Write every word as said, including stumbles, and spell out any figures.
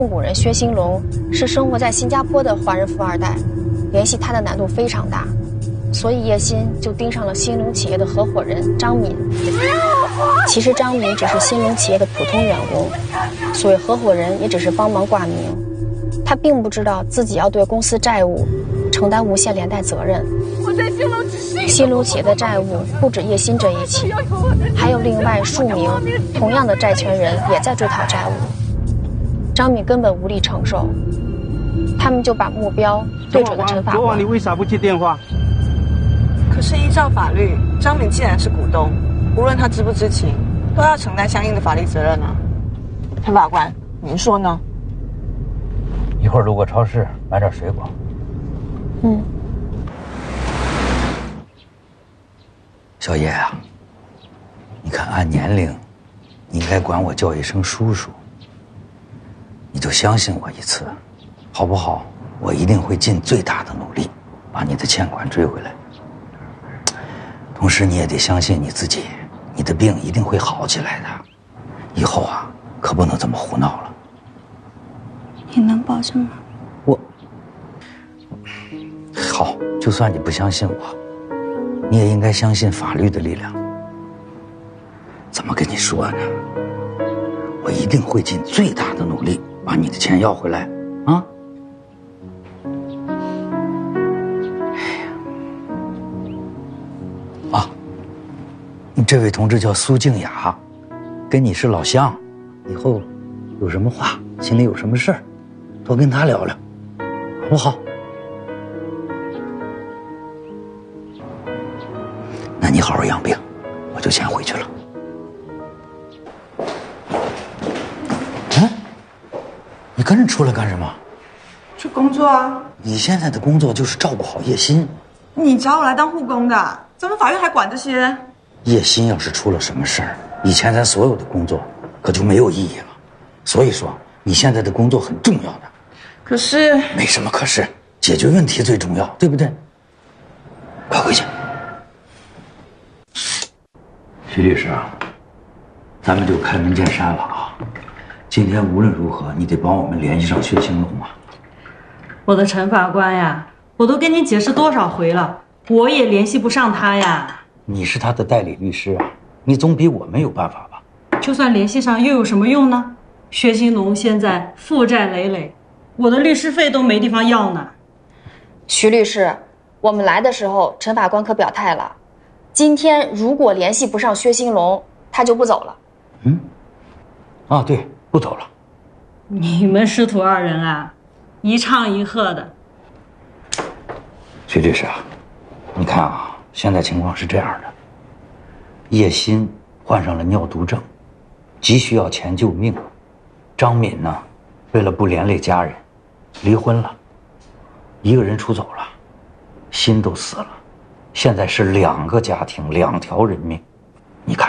蒙古人薛兴隆是生活在新加坡的华人富二代，联系他的难度非常大，所以叶鑫就盯上了兴隆企业的合伙人张敏。其实张敏只是兴隆企业的普通员工，所谓合伙人也只是帮忙挂名，他并不知道自己要对公司债务承担无限连带责任。 我在兴隆只是兴隆企业的债务不止叶鑫这一起，还有另外数名同样的债权人也在追讨债务。张敏根本无力承受，他们就把目标对准了陈法官。 昨晚你为啥不接电话？ 可是依照法律，张敏既然是股东，无论他知不知情，都要承担相应的法律责任啊。陈法官，您说呢？ 一会儿路过超市买点水果。 嗯。 小叶啊，你看按年龄，你应该管我叫一声叔叔。你就相信我一次，好不好？我一定会尽最大的努力，把你的欠款追回来。同时，你也得相信你自己，你的病一定会好起来的。以后啊，可不能这么胡闹了。 你能保证吗？ 我好，就算你不相信我，你也应该相信法律的力量。怎么跟你说呢？我一定会尽最大的努力把你的钱要回来，啊！啊，这位同志叫苏静雅，跟你是老乡，以后有什么话，心里有什么事儿，多跟他聊聊，好不好？那你好好养病，我就先回去了。你跟着出来干什么？ 去工作啊！ 你现在的工作就是照顾好叶鑫。 你找我来当护工的，咱们法院还管这些？ 叶鑫要是出了什么事儿，以前咱所有的工作可就没有意义了。所以说，你现在的工作很重要的。 可是没什么可是，解决问题最重要，对不对？快回去。徐律师啊，咱们就开门见山了啊！今天无论如何，你得帮我们联系上薛兴隆啊！ 我的陈法官呀，我都跟你解释多少回了，我也联系不上他呀。 你是他的代理律师啊，你总比我们有办法吧？ 就算联系上又有什么用呢？薛兴隆现在负债累累，我的律师费都没地方要呢。 徐律师，我们来的时候，陈法官可表态了，今天如果联系不上薛兴隆，他就不走了。 嗯？啊，对。不走了， 你们师徒二人啊，一唱一和的。 徐律师啊，你看啊，现在情况是这样的：叶鑫患上了尿毒症，急需要钱救命。张敏呢，为了不连累家人，离婚了，一个人出走了，心都死了。现在是两个家庭，两条人命。